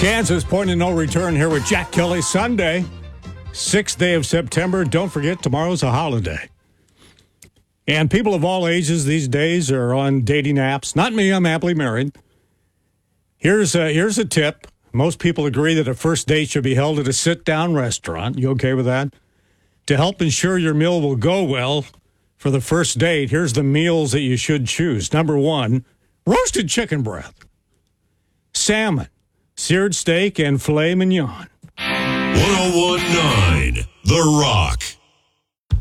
Kansas, point of no return here with Jack Kelly. Sunday, 6th day of September. Don't forget, tomorrow's a holiday. And people of all ages these days are on dating apps. Not me, I'm happily married. Here's a tip. Most people agree that a first date should be held at a sit-down restaurant. You okay with that? To help ensure your meal will go well for the first date, here's the meals that you should choose. Number 1, roasted chicken breast, salmon, seared steak, and filet mignon. 101.9 The Rock.